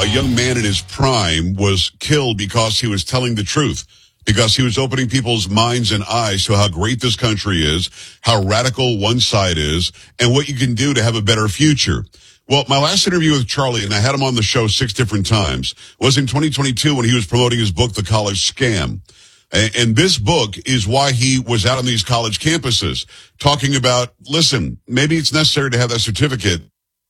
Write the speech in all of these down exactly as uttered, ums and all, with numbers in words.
young man in his prime was killed because he was telling the truth, because he was opening people's minds and eyes to how great this country is, how radical one side is, and what you can do to have a better future. Well, my last interview with Charlie, and I had him on the show six different times, was in twenty twenty-two when he was promoting his book, The College Scam. And this book is why he was out on these college campuses talking about, listen, maybe it's necessary to have that certificate.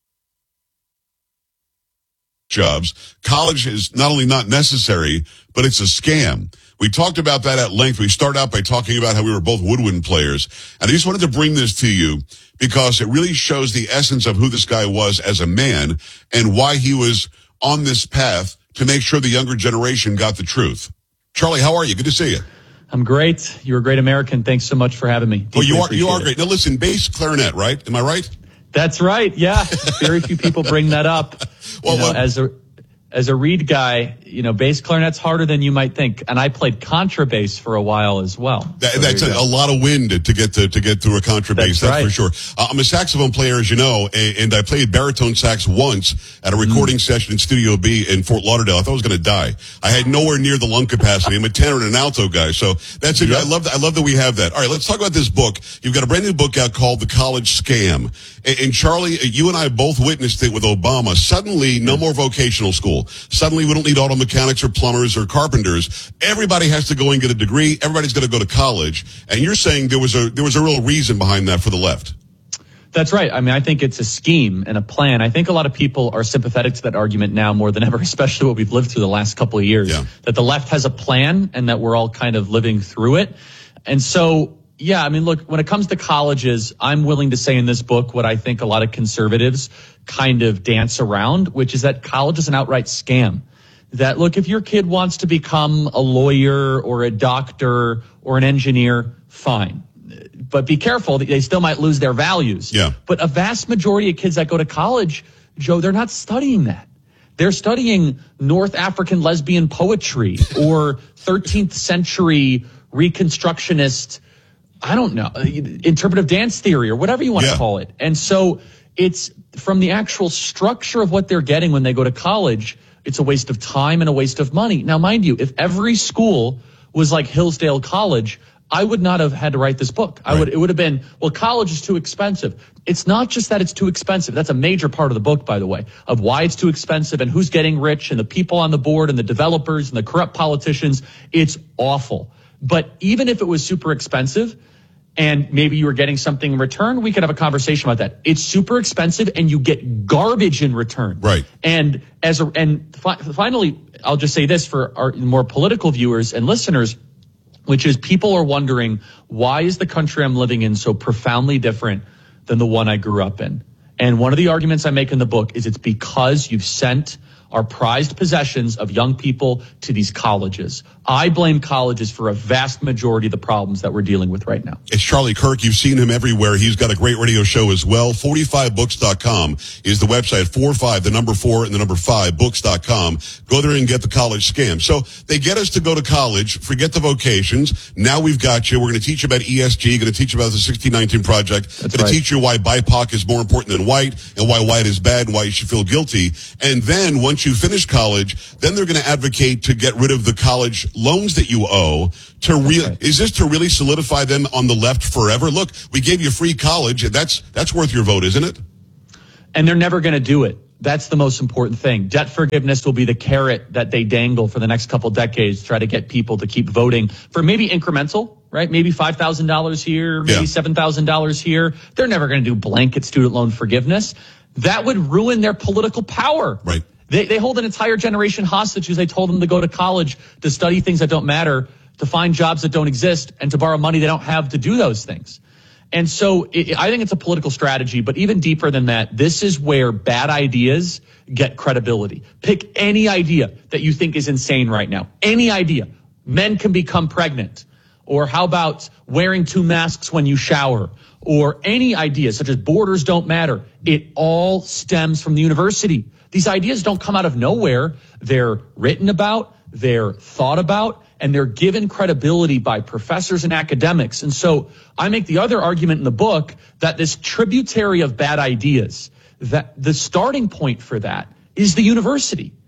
Jobs. College is not only not necessary, but it's a scam. We talked about that at length. We started out by talking about how we were both woodwind players. And I just wanted to bring this to you because it really shows the essence of who this guy was as a man and why he was on this path to make sure the younger generation got the truth. Charlie, how are you? Good to see you. I'm great. You're a great American. Thanks so much for having me. Well, you are, you are great. Now listen, bass clarinet, right? Am I right? That's right. Yeah. Very few people bring that up. Well, you know, well, as a as a reed guy, you know, bass clarinet's harder than you might think. And I played contrabass for a while as well. That, so that's a, a lot of wind to get to, to get through a contrabass. That's, that's right. For sure. Uh, I'm a saxophone player, as you know, and, and I played baritone sax once at a recording mm. session in Studio B in Fort Lauderdale. I thought I was going to die. I had nowhere near the lung capacity. I'm a tenor and an alto guy. So that's it. Yep. I love that. I love that we have that. All right. Let's talk about this book. You've got a brand new book out called The College Scam. And, and Charlie, you and I both witnessed it with Obama. Suddenly, no more vocational school. Suddenly, we don't need auto mechanics or plumbers or carpenters. Everybody has to go and get a degree. Everybody's going to go to college. And you're saying there was a there was a real reason behind that for the left. That's right. I mean, I think it's a scheme and a plan. I think a lot of people are sympathetic to that argument now more than ever, especially what we've lived through the last couple of years, yeah. that the left has a plan and that we're all kind of living through it. And so, yeah, I mean, look, when it comes to colleges, I'm willing to say in this book what I think a lot of conservatives kind of dance around, which is that college is an outright scam. That, look, if your kid wants to become a lawyer or a doctor or an engineer, fine. But be careful, they still might lose their values. Yeah. But a vast majority of kids that go to college, Joe, they're not studying that. They're studying North African lesbian poetry or thirteenth century Reconstructionist, I don't know, interpretive dance theory or whatever you want yeah. to call it. And so it's from the actual structure of what they're getting when they go to college, it's a waste of time and a waste of money. Now, mind you, if every school was like Hillsdale College, I would not have had to write this book. I right. would, it would have been, well, college is too expensive. It's not just that it's too expensive. That's a major part of the book, by the way, of why it's too expensive and who's getting rich and the people on the board and the developers and the corrupt politicians. It's awful. But even if it was super expensive and maybe you were getting something in return, we could have a conversation about that. It's super expensive and you get garbage in return. Right. And as a, and fi- finally, I'll just say this for our more political viewers and listeners, which is people are wondering, why is the country I'm living in so profoundly different than the one I grew up in? And one of the arguments I make in the book is it's because you've sent our prized possessions of young people to these colleges. I blame colleges for a vast majority of the problems that we're dealing with right now. It's Charlie Kirk. You've seen him everywhere. He's got a great radio show as well. forty-five books dot com is the website. forty-five, the number four and the number five, books dot com. Go there and get the college scam. So they get us to go to college, forget the vocations. Now we've got you. We're going to teach you about E S G, going to teach you about the sixteen nineteen Project, going right. to teach you why B I P O C is more important than white and why white is bad and why you should feel guilty. And then once you finish college, then they're going to advocate to get rid of the college loans that you owe. To re- right. Is this to really solidify them on the left forever? Look, we gave you free college. That's that's worth your vote, isn't it? And they're never going to do it. That's the most important thing. Debt forgiveness will be the carrot that they dangle for the next couple decades to try to get people to keep voting for maybe incremental, right? Maybe five thousand dollars here, maybe yeah. seven thousand dollars here. They're never going to do blanket student loan forgiveness. That would ruin their political power. Right. They, they hold an entire generation hostage because they told them to go to college to study things that don't matter, to find jobs that don't exist, and to borrow money they don't have to do those things. And so it, I think it's a political strategy, but even deeper than that, this is where bad ideas get credibility. Pick any idea that you think is insane right now. Any idea. Men can become pregnant. Or how about wearing two masks when you shower? Or any idea such as borders don't matter. It all stems from the university. These ideas don't come out of nowhere. They're written about, they're thought about, and they're given credibility by professors and academics. And so I make the other argument in the book that this tributary of bad ideas, that the starting point for that is the university.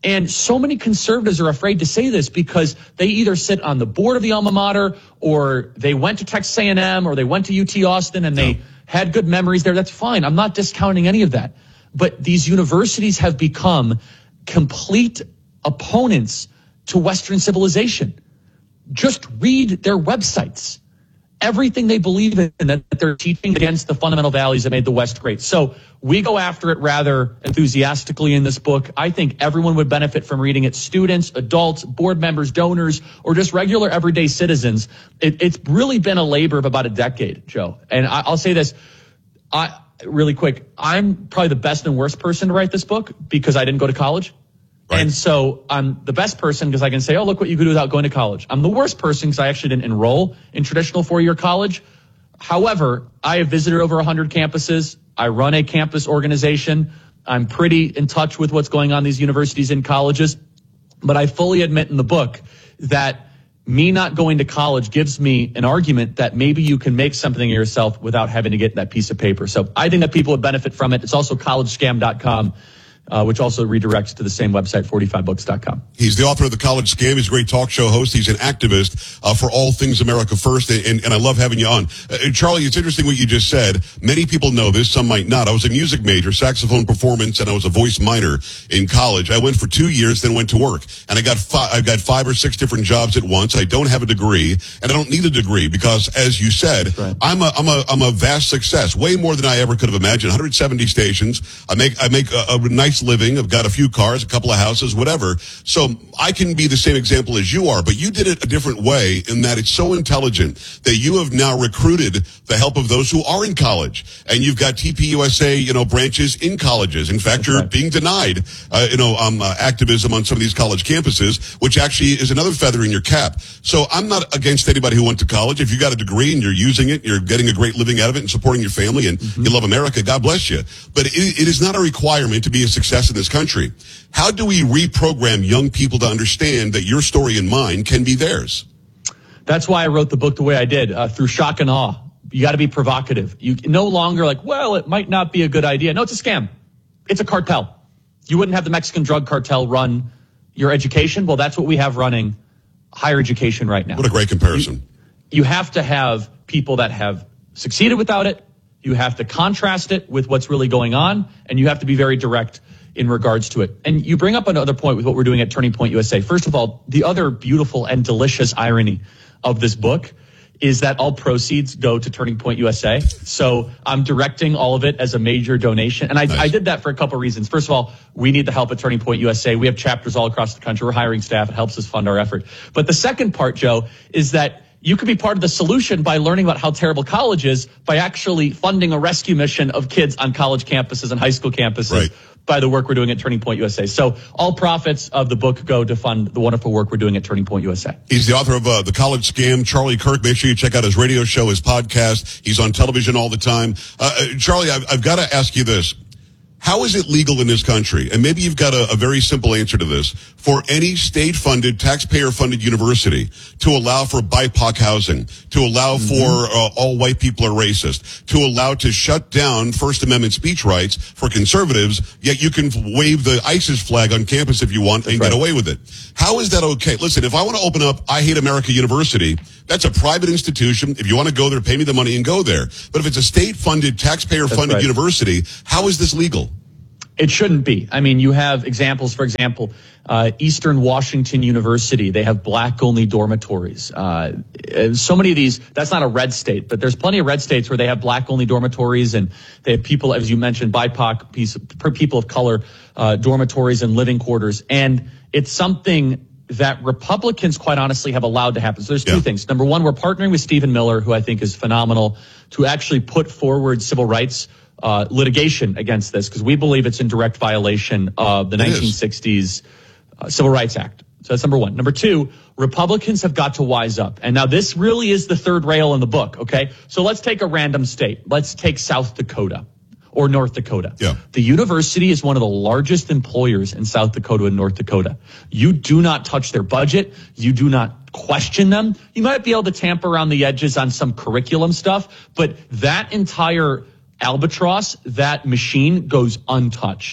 And so many conservatives are afraid to say this because they either sit on the board of the alma mater, or they went to Texas A and M, or they went to U T Austin and they had good memories there. That's fine. I'm not discounting any of that. But these universities have become complete opponents to Western civilization. Just read their websites. Everything they believe in, that they're teaching against the fundamental values that made the West great. So we go after it rather enthusiastically in this book. I think everyone would benefit from reading it. Students, adults, board members, donors, or just regular everyday citizens. It, it's really been a labor of about a decade, Joe. And I, I'll say this, I really quick. I'm probably the best and worst person to write this book because I didn't go to college. Right. And so I'm the best person because I can say, oh, look what you could do without going to college. I'm the worst person because I actually didn't enroll in traditional four-year college. However, I have visited over one hundred campuses. I run a campus organization. I'm pretty in touch with what's going on in these universities and colleges. But I fully admit in the book that me not going to college gives me an argument that maybe you can make something of yourself without having to get that piece of paper. So I think that people would benefit from it. It's also college scam dot com. Uh, which also redirects to the same website, forty-five books dot com. He's the author of The College Scam. He's a great talk show host. He's an activist uh, for all things America First, and, and I love having you on. Uh, Charlie, it's interesting what you just said. Many people know this, some might not. I was a music major, saxophone performance, and I was a voice minor in college. I went for two years, then went to work, and I got fi- I've got five or six different jobs at once. I don't have a degree, and I don't need a degree because, as you said, right. I'm a I'm a I'm a vast success, way more than I ever could have imagined. one hundred seventy stations. I make I make a, a nice living. I've got a few cars, a couple of houses, whatever. So I can be the same example as you are, but you did it a different way in that it's so intelligent that you have now recruited the help of those who are in college. And you've got T P U S A, you know, branches in colleges. In fact, That's you're right. being denied, uh, you know, um, uh, activism on some of these college campuses, which actually is another feather in your cap. So I'm not against anybody who went to college. If you got a degree and you're using it, you're getting a great living out of it and supporting your family and mm-hmm. you love America, God bless you. But it, it is not a requirement to be a success in this country. How do we reprogram young people to understand that your story and mine can be theirs? That's why I wrote the book the way I did, uh, through shock and awe. You got to be provocative. You no longer like, well, it might not be a good idea. No, it's a scam. It's a cartel. You wouldn't have the Mexican drug cartel run your education. Well, that's what we have running higher education right now. What a great comparison. You, you have to have people that have succeeded without it. You have to contrast it with what's really going on, and you have to be very direct in regards to it. And you bring up another point with what we're doing at Turning Point U S A. First of all, the other beautiful and delicious irony of this book is that all proceeds go to Turning Point U S A. So I'm directing all of it as a major donation. And I, nice. I did that for a couple of reasons. First of all, we need the help at Turning Point U S A. We have chapters all across the country. We're hiring staff. It helps us fund our effort. But the second part, Joe, is that you could be part of the solution by learning about how terrible college is by actually funding a rescue mission of kids on college campuses and high school campuses. Right. By the work we're doing at Turning Point U S A. So all profits of the book go to fund the wonderful work we're doing at Turning Point U S A. He's the author of uh, The College Scam, Charlie Kirk. Make sure you check out his radio show, his podcast. He's on television all the time. Uh, Charlie, I've, I've got to ask you this. How is it legal in this country? And maybe you've got a, a very simple answer to this. For any state-funded, taxpayer-funded university to allow for B I P O C housing, to allow mm-hmm. for uh, all white people are racist, to allow to shut down First Amendment speech rights for conservatives, yet you can wave the ISIS flag on campus if you want and That's get right. away with it. How is that okay? Listen, if I want to open up I Hate America University, that's a private institution. If you want to go there, pay me the money and go there. But if it's a state-funded, taxpayer-funded right. university, how is this legal? It shouldn't be. I mean, you have examples, for example, uh, Eastern Washington University. They have black-only dormitories. Uh, so many of these, that's not a red state, but there's plenty of red states where they have black-only dormitories, and they have people, as you mentioned, B I P O C, piece, people of color, uh, dormitories and living quarters. And it's something that Republicans, quite honestly, have allowed to happen. So there's two yeah. things. Number one, we're partnering with Stephen Miller, who I think is phenomenal, to actually put forward civil rights Uh, litigation against this, because we believe it's in direct violation of the it nineteen sixties uh, Civil Rights Act. So that's number one. Number two, Republicans have got to wise up. And now this really is the third rail in the book, okay? So let's take a random state. Let's take South Dakota or North Dakota. Yeah. The university is one of the largest employers in South Dakota and North Dakota. You do not touch their budget. You do not question them. You might be able to tamper around the edges on some curriculum stuff, but that entire albatross, that machine goes untouched.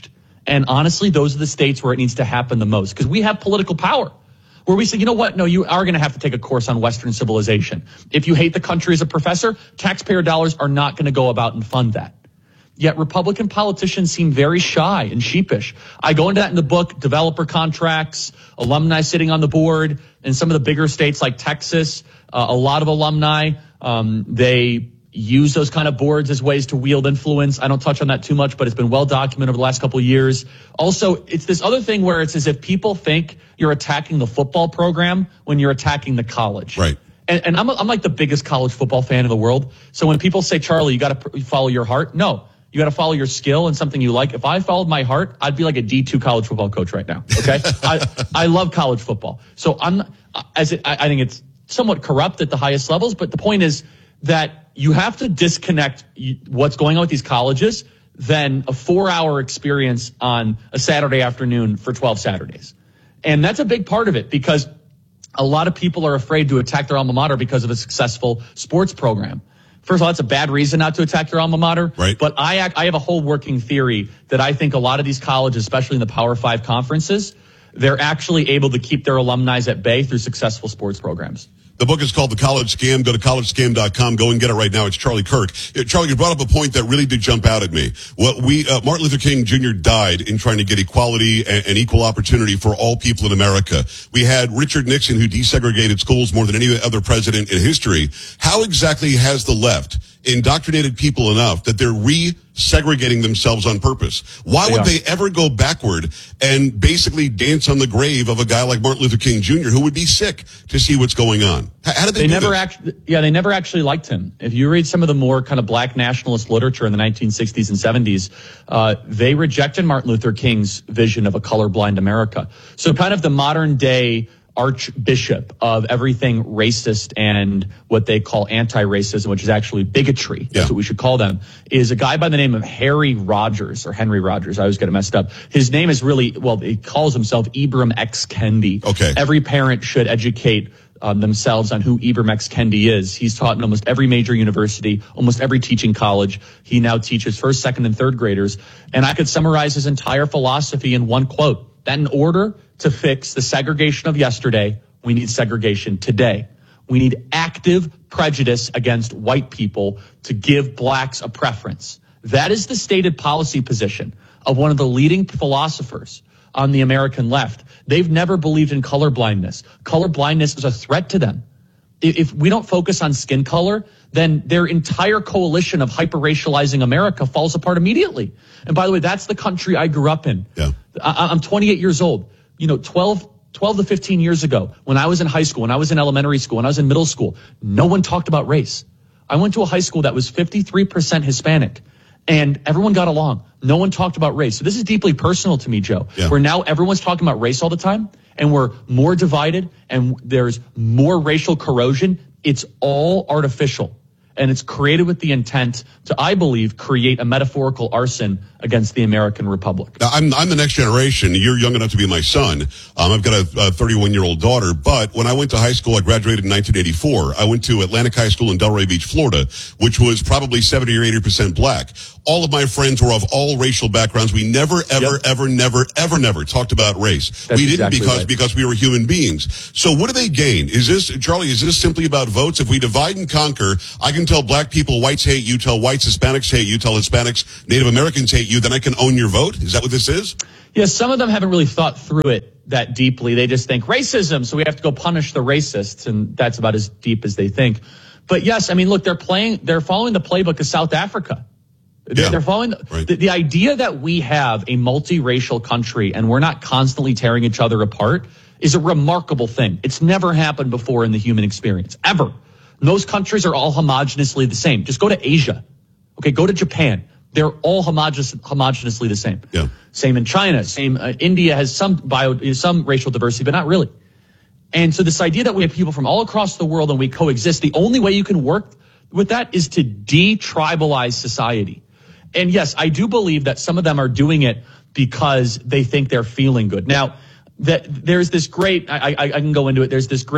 And honestly, those are the states where it needs to happen the most, because we have political power where we say, you know what? No, you are going to have to take a course on Western civilization. If you hate the country as a professor, taxpayer dollars are not going to go about and fund that. Yet Republican politicians seem very shy and sheepish. I go into that in the book, developer contracts, alumni sitting on the board. In some of the bigger states like Texas, uh, a lot of alumni, um, they use those kind of boards as ways to wield influence. I don't touch on that too much, but it's been well documented over the last couple of years. Also, it's this other thing where it's as if people think you're attacking the football program when you're attacking the college. Right. And, and I'm, I'm like the biggest college football fan in the world. So when people say, Charlie, you got to follow your heart. No. You got to follow your skill and something you like. If I followed my heart, I'd be like a D two college football coach right now. Okay. I, I love college football. So I'm, as it, I, I think it's somewhat corrupt at the highest levels, but the point is that you have to disconnect what's going on with these colleges than a four hour experience on a Saturday afternoon for twelve Saturdays. And that's a big part of it, because a lot of people are afraid to attack their alma mater because of a successful sports program. First of all, that's a bad reason not to attack your alma mater. Right. But I I have a whole working theory that I think a lot of these colleges, especially in the Power Five conferences, they're actually able to keep their alumni at bay through successful sports programs. The book is called The College Scam. Go to college scam dot com. Go and get it right now. It's Charlie Kirk. Yeah, Charlie, you brought up a point that really did jump out at me. What we, uh, Martin Luther King Junior died in trying to get equality and, and equal opportunity for all people in America. We had Richard Nixon, who desegregated schools more than any other president in history. How exactly has the left indoctrinated people enough that they're re-segregating themselves on purpose? Why They would are. they ever go backward and basically dance on the grave of a guy like Martin Luther King Junior who would be sick to see what's going on? How, how did they, They do never this? actually, yeah, they never actually liked him. If you read some of the more kind of black nationalist literature in the nineteen sixties and seventies, uh, they rejected Martin Luther King's vision of a colorblind America. So kind of the modern day archbishop of everything racist and what they call anti-racism, which is actually bigotry. That's Yeah. what we should call them, is a guy by the name of Harry Rogers or Henry Rogers. I always get it messed up. His name is really, well, he calls himself Ibram X. Kendi. Okay. Every parent should educate um, themselves on who Ibram X. Kendi is. He's taught in almost every major university, almost every teaching college. He now teaches first, second, and third graders. And I could summarize his entire philosophy in one quote: that in order to fix the segregation of yesterday, we need segregation today. We need active prejudice against white people to give blacks a preference. That is the stated policy position of one of the leading philosophers on the American left. They've never believed in colorblindness. Colorblindness is a threat to them. If we don't focus on skin color, then their entire coalition of hyper-racializing America falls apart immediately. And by the way, that's the country I grew up in. Yeah. I, I'm twenty-eight years old. You know, twelve, twelve to fifteen years ago, when I was in high school, when I was in elementary school, when I was in middle school, no one talked about race. I went to a high school that was fifty-three percent Hispanic, and everyone got along. No one talked about race. So this is deeply personal to me, Joe, Yeah. where now everyone's talking about race all the time, and we're more divided, and there's more racial corrosion. It's all artificial. And it's created with the intent to, I believe, create a metaphorical arson against the American Republic. Now, I'm, I'm the next generation. You're young enough to be my son. Um, I've got a thirty-one-year-old daughter. But when I went to high school, I graduated in nineteen eighty-four. I went to Atlantic High School in Delray Beach, Florida, which was probably seventy or eighty percent black. All of my friends were of all racial backgrounds. We never, ever, Yep. ever, never, ever, never talked about race. That's we didn't exactly because right. because we were human beings. So what do they gain? Is this, Charlie, is this simply about votes? If we divide and conquer, I can tell black people whites hate you, tell whites Hispanics hate you, tell Hispanics Native Americans hate you, then I can own your vote? Is that what this is? Yes, some of them haven't really thought through it that deeply. They just think racism, so we have to go punish the racists, and that's about as deep as they think. But yes, I mean, look, they're playing, they're following the playbook of South Africa. They're, Yeah, they're following the, right. the, the idea that we have a multiracial country and we're not constantly tearing each other apart is a remarkable thing. It's never happened before in the human experience, ever. And those countries are all homogeneously the same. Just go to Asia. Okay, go to Japan. They're all homogeneous, homogeneously the same. Yeah. Same in China. Same. Uh, India has some bio, some racial diversity, but not really. And so this idea that we have people from all across the world and we coexist, the only way you can work with that is to de-tribalize society. And yes, I do believe that some of them are doing it because they think they're feeling good. Now, that there's this great, I, I, I can go into it. There's this great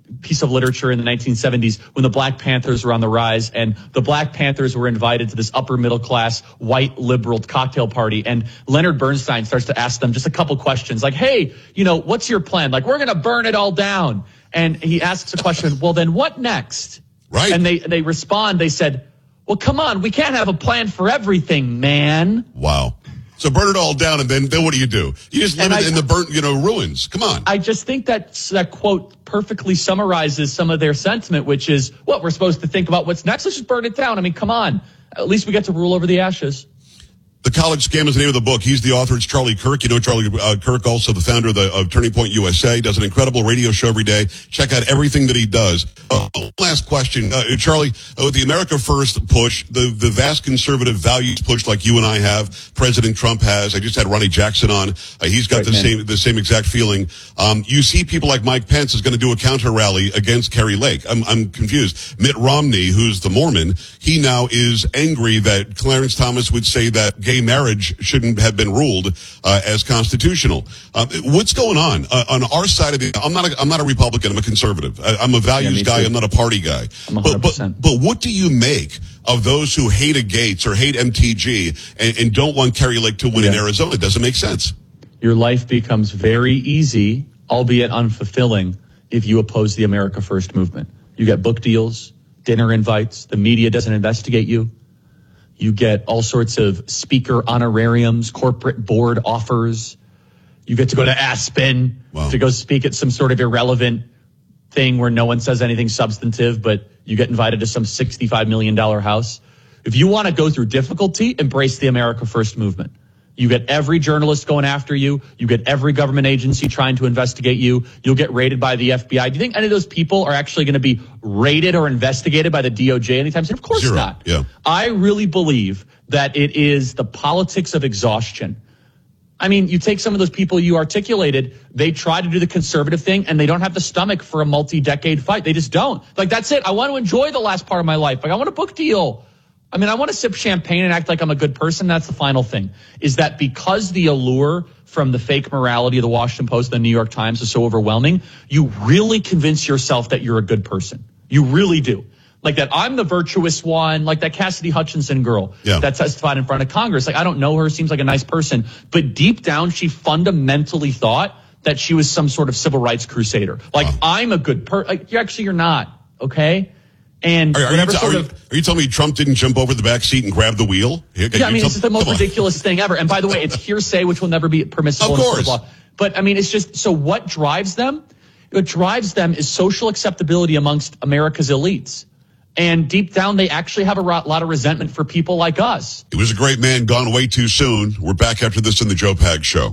piece of literature in the nineteen seventies when the Black Panthers were on the rise, and the Black Panthers were invited to this upper middle class white liberal cocktail party, and Leonard Bernstein starts to ask them just a couple questions like, hey, you know, what's your plan? Like, we're going to burn it all down. And he asks a question, well, then what next? Right. And they, they respond, they said, well, come on, we can't have a plan for everything, man. Wow. So burn it all down, and then, then what do you do? You just live I, in the burnt, you know, ruins. Come on. I just think that that quote perfectly summarizes some of their sentiment, which is, what, we're supposed to think about what's next? Let's just burn it down. I mean, come on. At least we get to rule over the ashes. The College Scam is the name of the book. He's the author. It's Charlie Kirk. You know Charlie uh, Kirk, also the founder of, the, of Turning Point U S A. Does an incredible radio show every day. Check out everything that he does. Uh, last question. Uh, Charlie, uh, with the America First push, the, the vast conservative values push like you and I have, President Trump has. I just had Ronnie Jackson on. Uh, he's got right, the man. same the same exact feeling. Um, you see people like Mike Pence is going to do a counter rally against Kari Lake. I'm, I'm confused. Mitt Romney, who's the Mormon, he now is angry that Clarence Thomas would say that gay marriage shouldn't have been ruled uh, as constitutional. Uh, what's going on uh, on our side of the? I'm not. A, I'm not a Republican. I'm a conservative. I, I'm a values yeah, guy. Too. I'm not a party guy. I'm one hundred percent. But, but but what do you make of those who hate a Gates or hate M T G and, and don't want Kari Lake to win yeah. in Arizona? It doesn't make sense. Your life becomes very easy, albeit unfulfilling, if you oppose the America First movement. You get book deals, dinner invites. The media doesn't investigate you. You get all sorts of speaker honorariums, corporate board offers. You get to go to Aspen wow. to go speak at some sort of irrelevant thing where no one says anything substantive, but you get invited to some sixty-five million dollars house. If you want to go through difficulty, embrace the America First movement. You get every journalist going after you. You get every government agency trying to investigate you. You'll get raided by the F B I. Do you think any of those people are actually going to be raided or investigated by the D O J anytime soon? Of course Zero. not. Yeah. I really believe that it is the politics of exhaustion. I mean, you take some of those people you articulated, they try to do the conservative thing, and they don't have the stomach for a multi-decade fight. They just don't. Like, that's it. I want to enjoy the last part of my life. Like, I want a book deal. I mean, I want to sip champagne and act like I'm a good person. That's the final thing, is that because the allure from the fake morality of the Washington Post and the New York Times is so overwhelming, you really convince yourself that you're a good person. You really do. Like that I'm the virtuous one, like that Cassidy Hutchinson girl yeah. that testified in front of Congress. Like, I don't know her, seems like a nice person. But deep down, she fundamentally thought that she was some sort of civil rights crusader. Like, wow. I'm a good person. Like, you're actually, you're not, okay? And are, are, whatever you t- sort are, of, you, are you telling me Trump didn't jump over the back seat and grab the wheel? Yeah, I mean, t- this is the most ridiculous thing ever. And by the way, it's hearsay, which will never be permissible of in course. law. But I mean, it's just, so what drives them? What drives them is social acceptability amongst America's elites. And deep down, they actually have a lot of resentment for people like us. He was a great man, gone way too soon. We're back after this in the Joe Pags Show.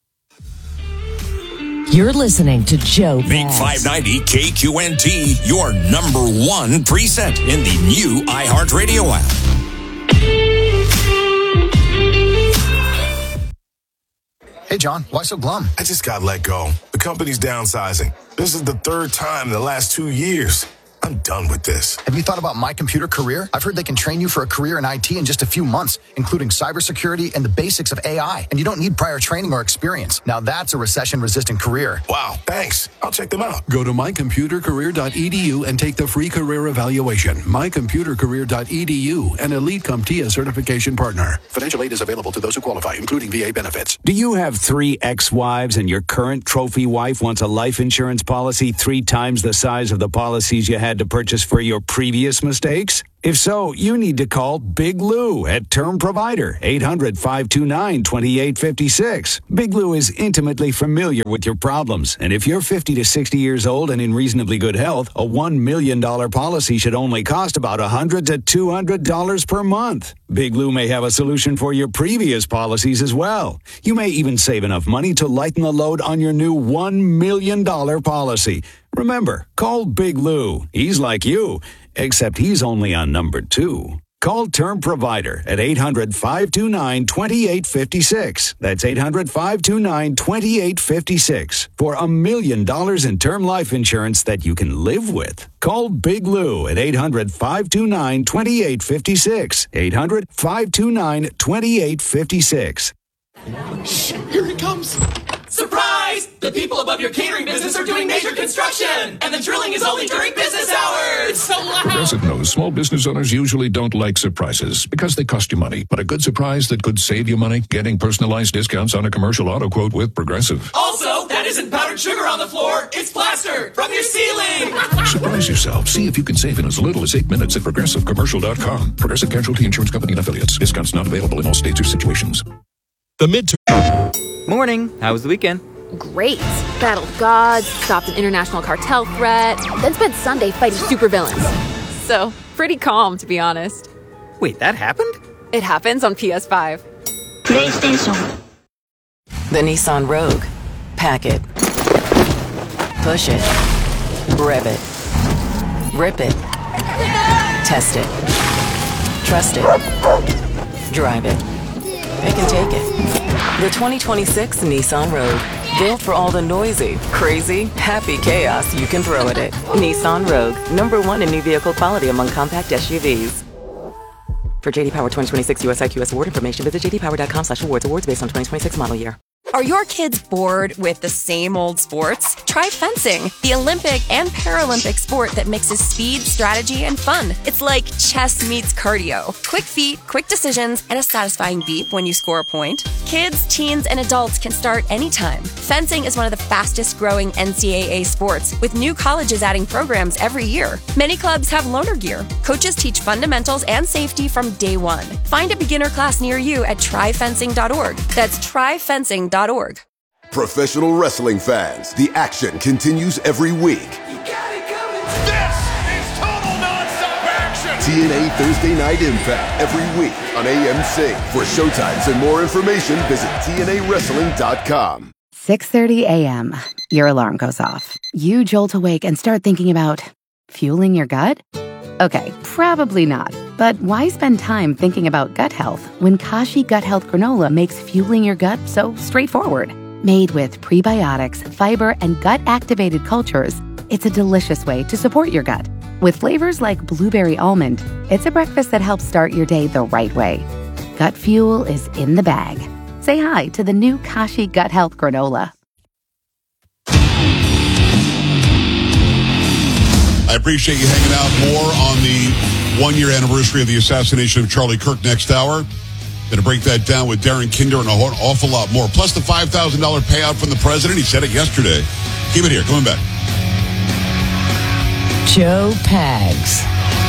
You're listening to Joe Pags. Big five ninety K Q N T, your number one preset in the new iHeartRadio app. Hey, John, why so glum? I just got let go. The company's downsizing. This is the third time in the last two years. I'm done with this. Have you thought about My Computer Career? I've heard they can train you for a career in I T in just a few months, including cybersecurity and the basics of A I. And you don't need prior training or experience. Now that's a recession-resistant career. Wow, thanks. I'll check them out. Go to my computer career dot e d u and take the free career evaluation. my computer career dot e d u, an Elite CompTIA certification partner. Financial aid is available to those who qualify, including V A benefits. Do you have three ex-wives and your current trophy wife wants a life insurance policy three times the size of the policies you had to purchase for your previous mistakes? If so, you need to call Big Lou at Term Provider, eight hundred, five two nine, two eight five six. Big Lou is intimately familiar with your problems, and if you're fifty to sixty years old and in reasonably good health, a one million dollars policy should only cost about one hundred to two hundred dollars per month. Big Lou may have a solution for your previous policies as well. You may even save enough money to lighten the load on your new one million dollars policy. Remember, call Big Lou. He's like you, except he's only on number two. Call Term Provider at eight hundred, five two nine, two eight five six. That's eight hundred, five two nine, two eight five six for a million dollars in term life insurance that you can live with. Call Big Lou at eight hundred, five two nine, two eight five six. eight hundred, five two nine, two eight five six. Shh, here he comes. Surprise! The people above your catering business are doing major construction, and the drilling is only during business hours. So loud. Progressive knows small business owners usually don't like surprises because they cost you money. But a good surprise that could save you money, getting personalized discounts on a commercial auto quote with Progressive. Also, that isn't powdered sugar on the floor. It's plaster from your ceiling. Surprise yourself. See if you can save in as little as eight minutes at progressive commercial dot com. Progressive Casualty Insurance Company and affiliates. Discounts not available in all states or situations. The midterm. Morning. How was the weekend? Great. Battled gods, stopped an international cartel threat, then spent Sunday fighting supervillains. So, pretty calm, to be honest. Wait, that happened? It happens on P S five. PlayStation. The Nissan Rogue. Pack it. Push it. Rev it. Rip it. Test it. Trust it. Drive it. It can take it. The twenty twenty-six Nissan Rogue. Built for all the noisy, crazy, happy chaos you can throw at it. Nissan Rogue. Number one in new vehicle quality among compact S U Vs. For J D Power twenty twenty-six U S I Q S award information, visit j d power dot com slash awards. Awards based on twenty twenty-six model year. Are your kids bored with the same old sports? Try fencing, the Olympic and Paralympic sport that mixes speed, strategy, and fun. It's like chess meets cardio. Quick feet, quick decisions, and a satisfying beep when you score a point. Kids, teens, and adults can start anytime. Fencing is one of the fastest growing N C double A sports, with new colleges adding programs every year. Many clubs have loaner gear. Coaches teach fundamentals and safety from day one. Find a beginner class near you at try fencing dot org. That's try fencing dot org. Professional wrestling fans, the action continues every week. You got it coming. This is total nonstop action. T N A Thursday Night Impact every week on A M C. For showtimes and more information, visit T N A wrestling dot com. six thirty a.m. Your alarm goes off. You jolt awake and start thinking about fueling your gut? Okay, probably not. But why spend time thinking about gut health when Kashi Gut Health Granola makes fueling your gut so straightforward? Made with prebiotics, fiber, and gut-activated cultures, it's a delicious way to support your gut. With flavors like blueberry almond, it's a breakfast that helps start your day the right way. Gut fuel is in the bag. Say hi to the new Kashi Gut Health Granola. I appreciate you hanging out. More on the one-year anniversary of the assassination of Charlie Kirk next hour. Going to break that down with Darren Kinder and an awful lot more. Plus the five thousand dollars payout from the president. He said it yesterday. Keep it here. Coming back. Joe Pags.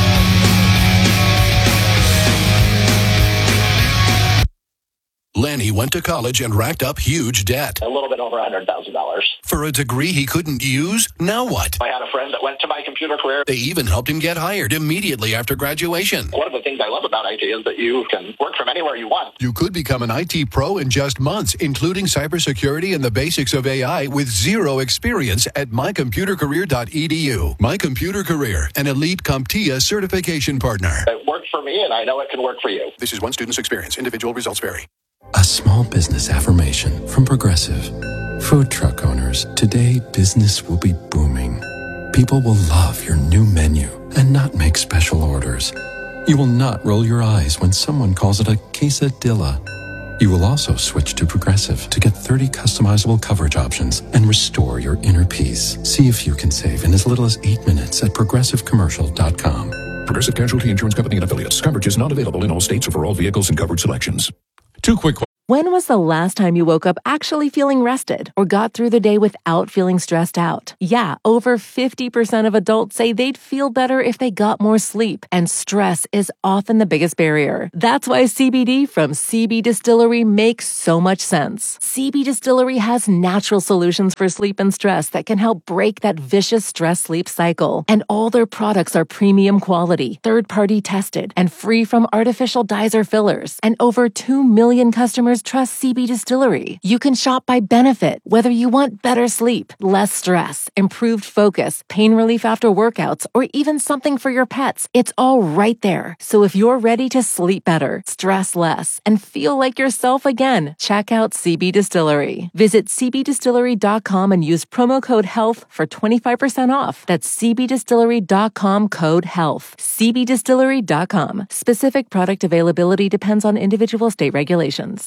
Lenny went to college and racked up huge debt. A little bit over one hundred thousand dollars. For a degree he couldn't use? Now what? I had a friend that went to my computer career. They even helped him get hired immediately after graduation. One of the things I love about I T is that you can work from anywhere you want. You could become an I T pro in just months, including cybersecurity and the basics of A I with zero experience at my computer career dot e d u. My Computer Career, an elite CompTIA certification partner. It worked for me, and I know it can work for you. This is one student's experience. Individual results vary. A small business affirmation from Progressive. Food truck owners, today business will be booming. People will love your new menu and not make special orders. You will not roll your eyes when someone calls it a quesadilla. You will also switch to Progressive to get thirty customizable coverage options and restore your inner peace. See if you can save in as little as eight minutes at progressive commercial dot com. Progressive Casualty Insurance Company and affiliates. Coverage is not available in all states or for all vehicles and coverage selections. Two quick questions. When was the last time you woke up actually feeling rested or got through the day without feeling stressed out? Yeah, over fifty percent of adults say they'd feel better if they got more sleep, and stress is often the biggest barrier. That's why C B D from C B Distillery makes so much sense. C B Distillery has natural solutions for sleep and stress that can help break that vicious stress-sleep cycle. And all their products are premium quality, third-party tested, and free from artificial dyes or fillers. And over two million customers trust C B Distillery. You can shop by benefit, whether you want better sleep, less stress, improved focus, pain relief after workouts, or even something for your pets. It's all right there. So if you're ready to sleep better, stress less, and feel like yourself again, check out C B Distillery. Visit c b distillery dot com and use promo code HEALTH for twenty-five percent off. That's c b distillery dot com code HEALTH. c b distillery dot com. Specific product availability depends on individual state regulations.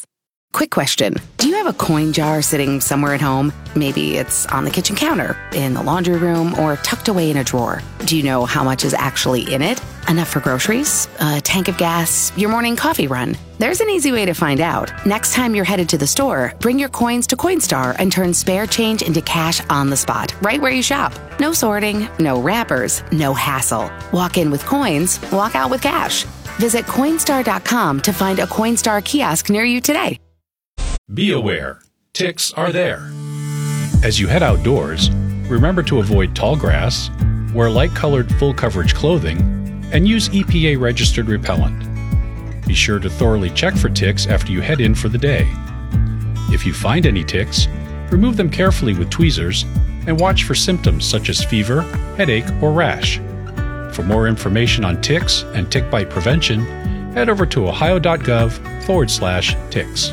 Quick question. Do you have a coin jar sitting somewhere at home? Maybe it's on the kitchen counter, in the laundry room, or tucked away in a drawer. Do you know how much is actually in it? Enough for groceries? A tank of gas? Your morning coffee run? There's an easy way to find out. Next time you're headed to the store, bring your coins to Coinstar and turn spare change into cash on the spot, right where you shop. No sorting, no wrappers, no hassle. Walk in with coins, walk out with cash. Visit Coinstar dot com to find a Coinstar kiosk near you today. Be aware, ticks are there. As you head outdoors, remember to avoid tall grass, wear light-colored full-coverage clothing, and use E P A-registered repellent. Be sure to thoroughly check for ticks after you head in for the day. If you find any ticks, remove them carefully with tweezers and watch for symptoms such as fever, headache, or rash. For more information on ticks and tick bite prevention, head over to ohio.gov forward slash ticks.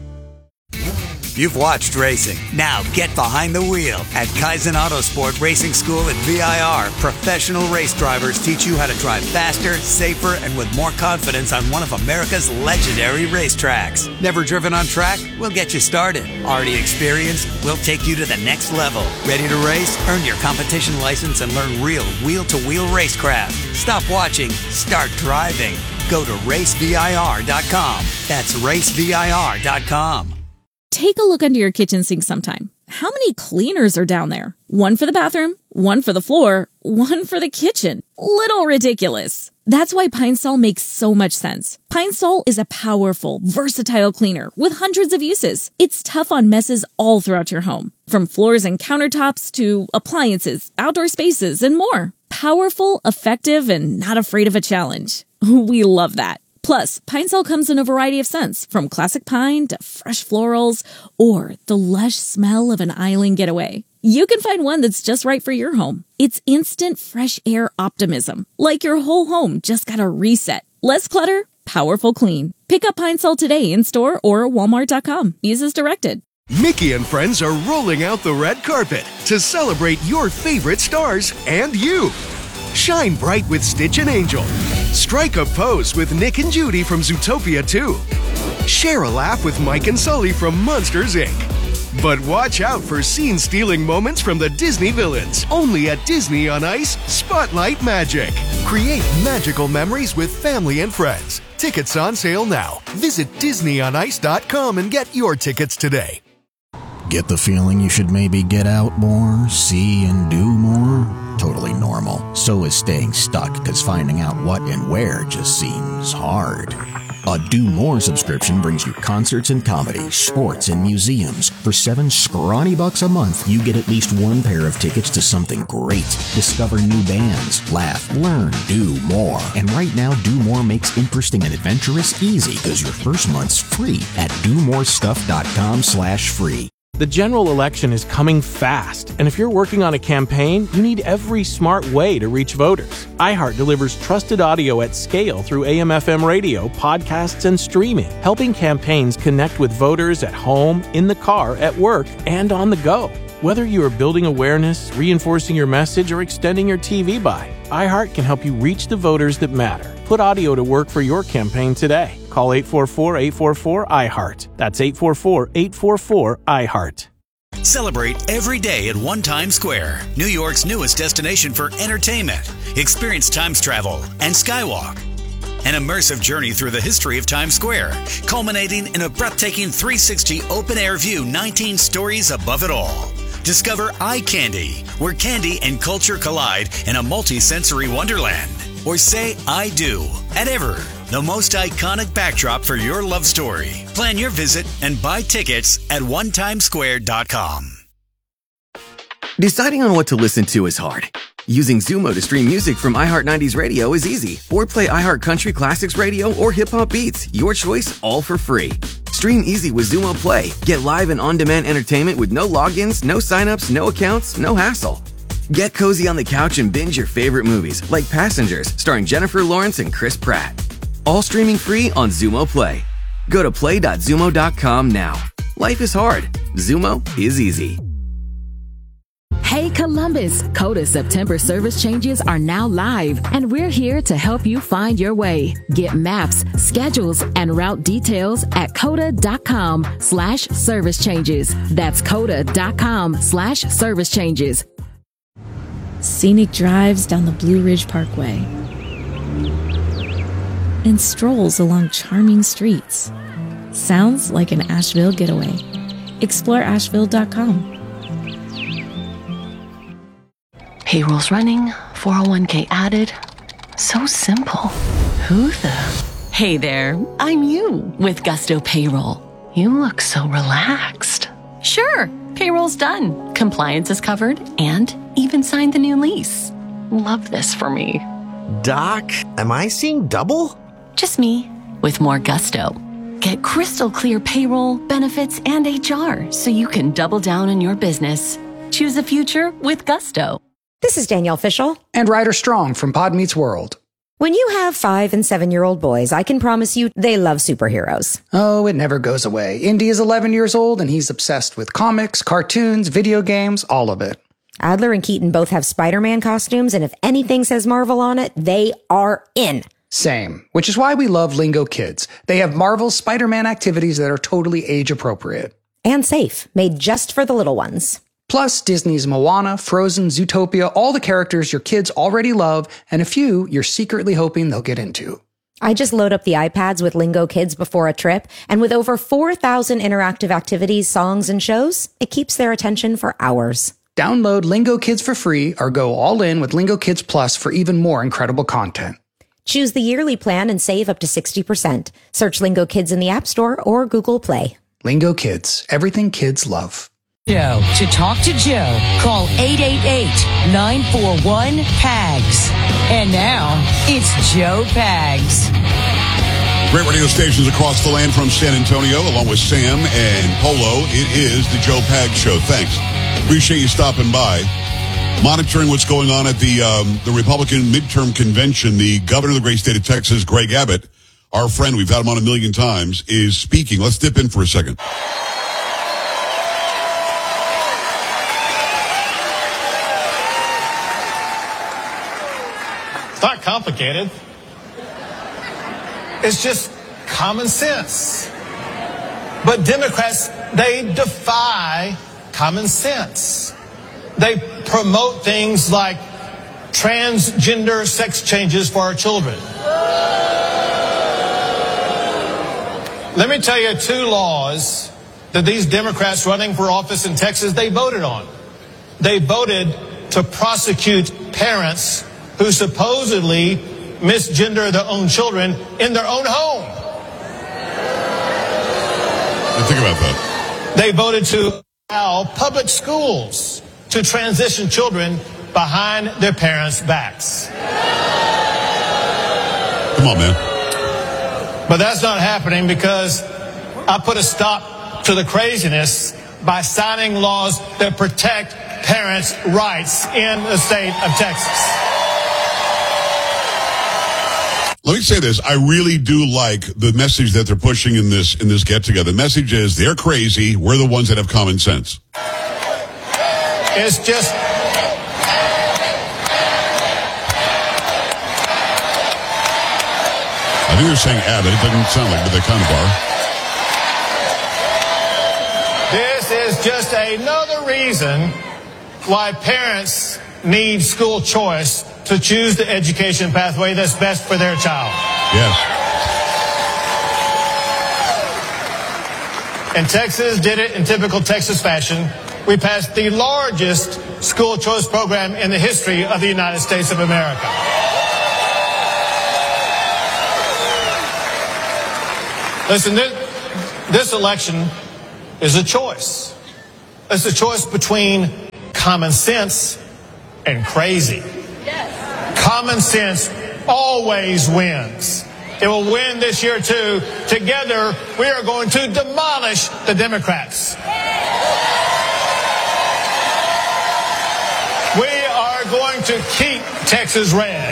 You've watched racing. Now get behind the wheel. At Kaizen Autosport Racing School at V I R, professional race drivers teach you how to drive faster, safer, and with more confidence on one of America's legendary racetracks. Never driven on track? We'll get you started. Already experienced? We'll take you to the next level. Ready to race? Earn your competition license and learn real wheel-to-wheel racecraft. Stop watching. Start driving. Go to race V I R dot com. That's race V I R dot com. Take a look under your kitchen sink sometime. How many cleaners are down there? One for the bathroom, one for the floor, one for the kitchen. Little ridiculous. That's why Pine Sol makes so much sense. Pine Sol is a powerful, versatile cleaner with hundreds of uses. It's tough on messes all throughout your home, from floors and countertops to appliances, outdoor spaces, and more. Powerful, effective, and not afraid of a challenge. We love that. Plus, Pine Sol comes in a variety of scents, from classic pine to fresh florals or the lush smell of an island getaway. You can find one that's just right for your home. It's instant fresh air optimism, like your whole home just got a reset. Less clutter, powerful clean. Pick up Pine Sol today in store or walmart dot com. Use as directed. Mickey and friends are rolling out the red carpet to celebrate your favorite stars and you. Shine bright with Stitch and Angel. Strike a pose with Nick and Judy from Zootopia two. Share a laugh with Mike and Sully from Monsters, Incorporated. But watch out for scene-stealing moments from the Disney villains. Only at Disney on Ice, Spotlight Magic. Create magical memories with family and friends. Tickets on sale now. Visit disney on ice dot com and get your tickets today. Get the feeling you should maybe get out more, see and do more? Totally normal. So is staying stuck, because finding out what and where just seems hard. A Do More subscription brings you concerts and comedy, sports and museums. For seven scrawny bucks a month, you get at least one pair of tickets to something great. Discover new bands, laugh, learn, do more. And right now, Do More makes interesting and adventurous easy, because your first month's free at do more stuff dot com slash free. The general election is coming fast, and if you're working on a campaign, you need every smart way to reach voters. iHeart delivers trusted audio at scale through A M F M radio, podcasts, and streaming, helping campaigns connect with voters at home, in the car, at work, and on the go. Whether you are building awareness, reinforcing your message, or extending your T V buy, iHeart can help you reach the voters that matter. Put audio to work for your campaign today. Call eight four four, eight four four, I heart. That's eight four four, eight four four, I heart. Celebrate every day at One Times Square, New York's newest destination for entertainment. Experience Times travel and Skywalk. An immersive journey through the history of Times Square, culminating in a breathtaking three sixty open-air view nineteen stories above it all. Discover Eye Candy, where candy and culture collide in a multi-sensory wonderland. Or say I do at Ever, the most iconic backdrop for your love story. Plan your visit and buy tickets at one times square dot com. Deciding on what to listen to is hard. Using Zumo to stream music from iHeart nineties Radio is easy. Or play iHeart Country Classics Radio or Hip Hop Beats. Your choice, all for free. Stream easy with Zumo Play. Get live and on-demand entertainment with no logins, no signups, no accounts, no hassle. Get cozy on the couch and binge your favorite movies, like Passengers, starring Jennifer Lawrence and Chris Pratt. All streaming free on Zumo Play. Go to play dot zumo dot com now. Life is hard. Zumo is easy. Hey, Hey Columbus, Coda September service changes are now live, and we're here to help you find your way. Get maps, schedules, and route details at coda.com slash service changes. That's coda.com slash service changes. Scenic drives down the Blue Ridge Parkway and strolls along charming streets. Sounds like an Asheville getaway. Explore asheville dot com. Payroll's running, four oh one k added. So simple. Who the? Hey there, I'm you with Gusto Payroll. You look so relaxed. Sure, payroll's done. Compliance is covered and even signed the new lease. Love this for me. Doc, am I seeing double? Just me with more gusto. Get crystal clear payroll, benefits, and H R so you can double down on your business. Choose a future with Gusto. This is Danielle Fishel. And Ryder Strong from Pod Meets World. When you have five and seven-year-old boys, I can promise you they love superheroes. Oh, it never goes away. Indy is eleven years old, and he's obsessed with comics, cartoons, video games, all of it. Adler and Keaton both have Spider-Man costumes, and if anything says Marvel on it, they are in. Same, which is why we love Lingo Kids. They have Marvel's Spider-Man activities that are totally age-appropriate. And safe, made just for the little ones. Plus, Disney's Moana, Frozen, Zootopia, all the characters your kids already love, and a few you're secretly hoping they'll get into. I just load up the iPads with Lingo Kids before a trip, and with over four thousand interactive activities, songs, and shows, it keeps their attention for hours. Download Lingo Kids for free or go all in with Lingo Kids Plus for even more incredible content. Choose the yearly plan and save up to sixty percent. Search Lingo Kids in the App Store or Google Play. Lingo Kids, everything kids love. Joe. To talk to Joe, call eight eight eight, nine four one, P A G S. And now, it's Joe Pags. Great radio stations across the land from San Antonio, along with Sam and Polo. It is the Joe Pags Show. Thanks. Appreciate you stopping by. Monitoring what's going on at the um, the Republican midterm convention, the governor of the great state of Texas, Greg Abbott, our friend, we've had him on a million times, is speaking. Let's dip in for a second. It's not complicated. It's just common sense. But Democrats, they defy common sense. They promote things like transgender sex changes for our children. Let me tell you two laws that these Democrats running for office in Texas, they voted on. They voted to prosecute parents who supposedly misgender their own children in their own home. Think about that. They voted to allow public schools to transition children behind their parents' backs. Come on, man. But that's not happening because I put a stop to the craziness by signing laws that protect parents' rights in the state of Texas. Let me say this. I really do like the message that they're pushing in this in this get-together. The message is they're crazy. We're the ones that have common sense. It's just... I think they're saying Abbott. It doesn't sound like, but they kind of are. This is just another reason why parents need school choice to choose the education pathway that's best for their child. Yes. And Texas did it in typical Texas fashion. We passed the largest school choice program in the history of the United States of America. Listen, this, this election is a choice. It's a choice between common sense and crazy. Common sense always wins. It will win this year, too. Together, we are going to demolish the Democrats. We are going to keep Texas red.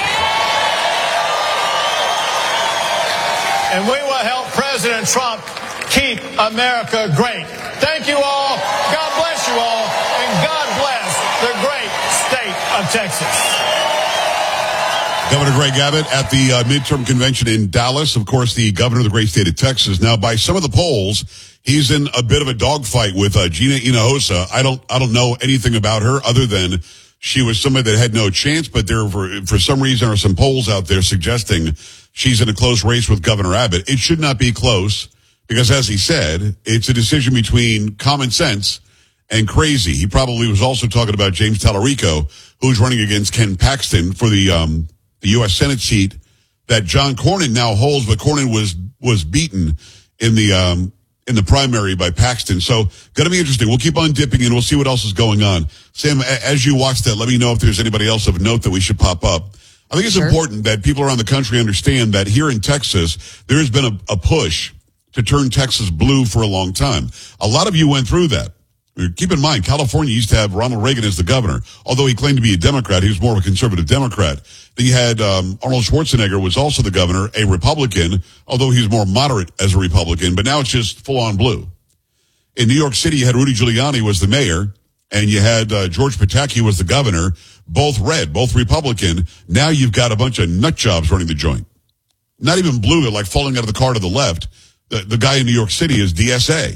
And we will help President Trump keep America great. Thank you all. God bless you all. And God bless the great state of Texas. Governor Greg Abbott at the uh, midterm convention in Dallas. Of course, the governor of the great state of Texas. Now, by some of the polls, he's in a bit of a dogfight with uh, Gina Hinojosa. I don't, I don't know anything about her other than she was somebody that had no chance. But there, for, for some reason, are some polls out there suggesting she's in a close race with Governor Abbott. It should not be close because, as he said, it's a decision between common sense and crazy. He probably was also talking about James Tallarico, who's running against Ken Paxton for the um the U S Senate seat that John Cornyn now holds, but Cornyn was was beaten in the um in the primary by Paxton. So going to be interesting. We'll keep on dipping in. We'll see what else is going on. Sam, as you watch that, let me know if there's anybody else of note that we should pop up. I think it's sure. important that people around the country understand that here in Texas, there has been a, a push to turn Texas blue for a long time. A lot of you went through that. Keep in mind, California used to have Ronald Reagan as the governor. Although he claimed to be a Democrat, he was more of a conservative Democrat. Then you had um, Arnold Schwarzenegger was also the governor, a Republican, although he was more moderate as a Republican. But now it's just full-on blue. In New York City, you had Rudy Giuliani was the mayor, and you had uh, George Pataki was the governor, both red, both Republican. Now you've got a bunch of nut jobs running the joint. Not even blue, they're like falling out of the car to the left. The, the guy in New York City is D S A.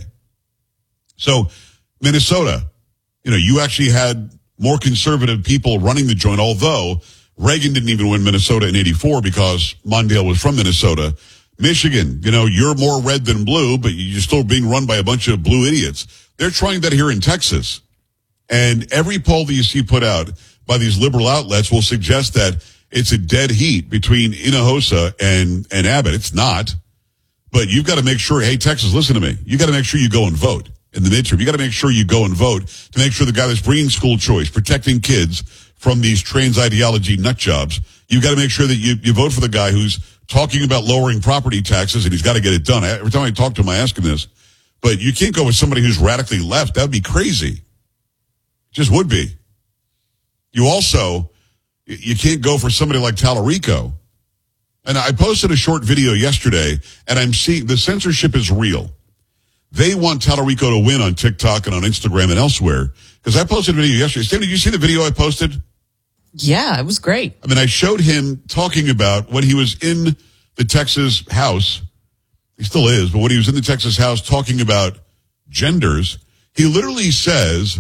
So Minnesota, you know, you actually had more conservative people running the joint, although Reagan didn't even win Minnesota in eighty-four because Mondale was from Minnesota. Michigan, you know, you're more red than blue, but you're still being run by a bunch of blue idiots. They're trying that here in Texas. And every poll that you see put out by these liberal outlets will suggest that it's a dead heat between Hinojosa and, and Abbott. It's not. But you've got to make sure, hey, Texas, listen to me. You got to make sure you go and vote. In the midterm, you got to make sure you go and vote to make sure the guy that's bringing school choice, protecting kids from these trans ideology nut jobs, you got to make sure that you, you vote for the guy who's talking about lowering property taxes, and he's got to get it done. Every time I talk to him, I ask him this. But you can't go with somebody who's radically left. That would be crazy. Just would be. You also, you can't go for somebody like Tallarico. And I posted a short video yesterday, and I'm seeing the censorship is real. They want Tallarico to win on TikTok and on Instagram and elsewhere. Because I posted a video yesterday. Stan, did you see the video I posted? Yeah, it was great. I mean, I showed him talking about when he was in the Texas House. He still is, but when he was in the Texas House talking about genders, he literally says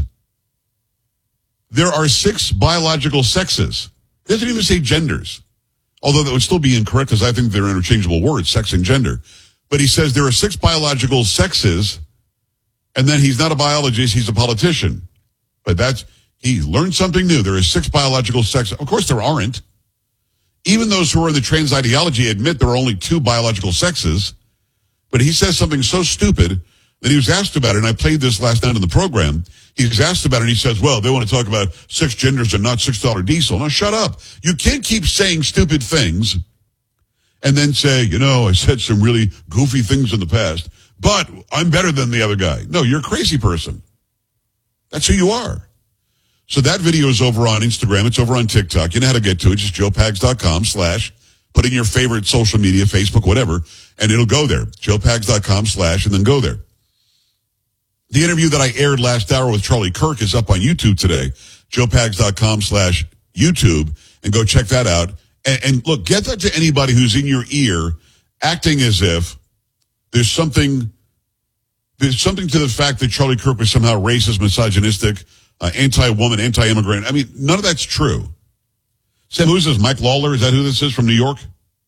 there are six biological sexes. He doesn't even say genders. Although that would still be incorrect because I think they're interchangeable words, sex and gender. But he says there are six biological sexes, and then he's not a biologist, he's a politician. But that's, he learned something new. There are six biological sexes. Of course there aren't. Even those who are in the trans ideology admit there are only two biological sexes. But he says something so stupid that he was asked about it, and I played this last night on the program. He was asked about it, and he says, well, they want to talk about six genders and not six dollar diesel. Now, shut up. You can't keep saying stupid things and then say, you know, I said some really goofy things in the past, but I'm better than the other guy. No, you're a crazy person. That's who you are. So that video is over on Instagram. It's over on TikTok. You know how to get to it. Just joepags.com slash, put in your favorite social media, Facebook, whatever, and it'll go there. joepags.com slash, and then go there. The interview that I aired last hour with Charlie Kirk is up on YouTube today. joepags.com slash YouTube, and go check that out. And, and look, get that to anybody who's in your ear acting as if there's something, there's something to the fact that Charlie Kirk was somehow racist, misogynistic, uh, anti-woman, anti-immigrant. I mean, none of that's true. Sam, who's this? Mike Lawler? Is that who this is from New York?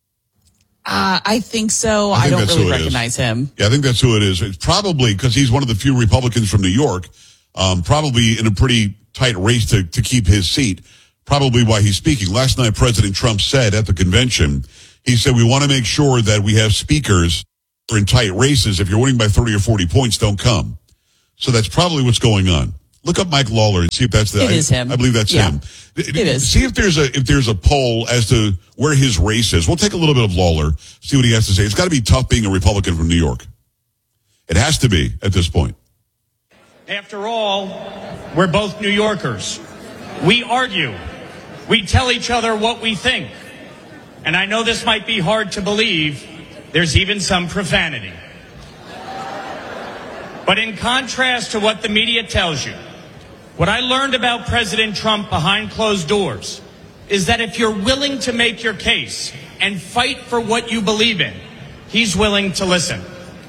Uh, I think so. I, think I don't really recognize him. Yeah, I think that's who it is. It's probably because he's one of the few Republicans from New York, um, probably in a pretty tight race to, to keep his seat. Probably why he's speaking. Last night, President Trump said at the convention, he said, we want to make sure that we have speakers who are in tight races. If you're winning by thirty or forty points, don't come. So that's probably what's going on. Look up Mike Lawler and see if that's the. It I, is him. I believe that's yeah. him. It is. See if there's a if there's a poll as to where his race is. We'll take a little bit of Lawler, see what he has to say. It's got to be tough being a Republican from New York. It has to be at this point. After all, we're both New Yorkers. We argue. We tell each other what we think. And I know this might be hard to believe. There's even some profanity. But in contrast to what the media tells you, What I learned about President Trump behind closed doors is that if you're willing to make your case and fight for what you believe in, he's willing to listen.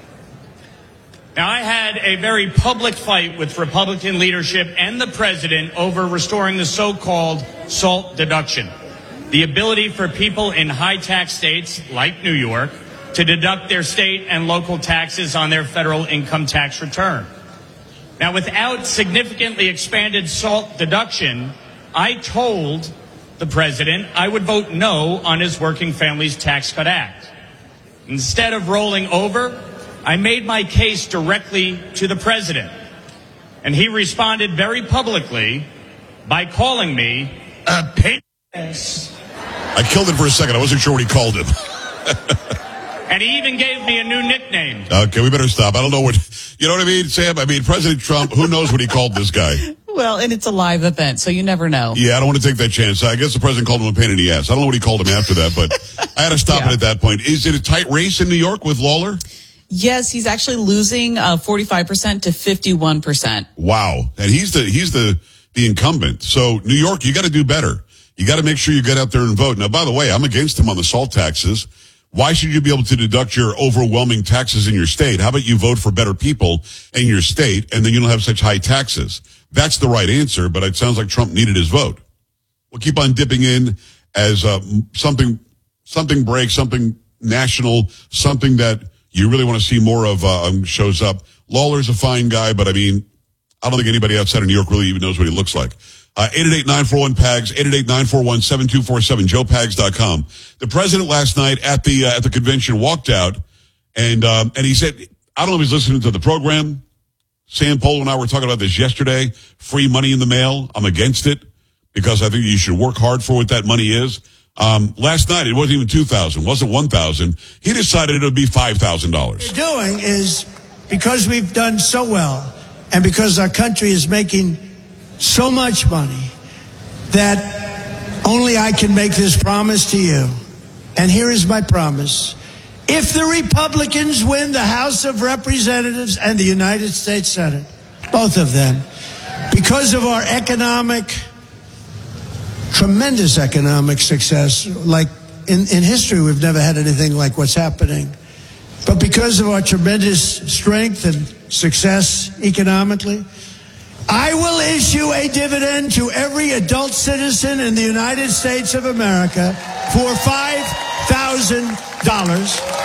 Now, I had a very public fight with Republican leadership and the president over restoring the so-called SALT deduction, the ability for people in high-tax states like New York to deduct their state and local taxes on their federal income tax return. Now, without significantly expanded SALT deduction, I told the president I would vote no on his Working Families Tax Cut Act. Instead of rolling over, I made my case directly to the president, and he responded very publicly by calling me a penis. I killed it for a second. I wasn't sure what he called him. And he even gave me a new nickname. Okay, we better stop. I don't know what, you know what I mean, Sam? I mean, President Trump, who knows what he called this guy? Well, and it's a live event, so you never know. Yeah, I don't want to take that chance. I guess the president called him a pain in the ass. I don't know what he called him after that, but I had to stop yeah. it at that point. Is it a tight race in New York with Lawler? Yes, he's actually losing uh, forty-five percent to fifty-one percent. Wow. And he's the he's the, the incumbent. So, New York, you got to do better. You got to make sure you get out there and vote. Now, by the way, I'm against him on the SALT taxes. Why should you be able to deduct your overwhelming taxes in your state? How about you vote for better people in your state, and then you don't have such high taxes? That's the right answer, but it sounds like Trump needed his vote. We'll keep on dipping in as uh, something something breaks, something national, something that you really want to see more of uh, shows up. Lawler's a fine guy, but I mean, I don't think anybody outside of New York really even knows what he looks like. Uh, eight eight eight, nine four one, P A G S, eight eight eight, nine four one, seven two four seven, joe pags dot com. The president last night at the uh, at the convention walked out, and um, and he said, I don't know if he's listening to the program. Sam Polo and I were talking about this yesterday. Free money in the mail. I'm against it because I think you should work hard for what that money is. Um, last night, it wasn't even two thousand dollars, wasn't one thousand dollars. He decided it would be five thousand dollars. What we're doing is because we've done so well and because our country is making so much money that only I can make this promise to you. And here is my promise. If the Republicans win the House of Representatives and the United States Senate, both of them, because of our economic, tremendous economic success, like in, in history, we've never had anything like what's happening. But because of our tremendous strength and success economically, I will issue a dividend to every adult citizen in the United States of America for five thousand dollars.